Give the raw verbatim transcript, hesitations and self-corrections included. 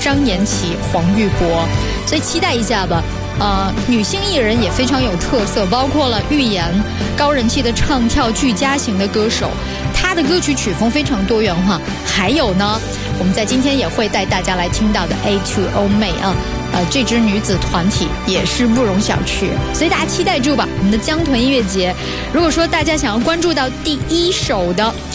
张颜齐、黄玉博，所以期待一下吧。呃，女性艺人也非常有特色，包括了喻言，高人气的唱跳俱佳型的歌手，她的歌曲曲风非常多元化。还有呢，我们在今天也会带大家来听到的 A two O 妹啊，呃，这支女子团体也是不容小觑，所以大家期待住吧，我们的江豚音乐节。如果说大家想要关注到第一手的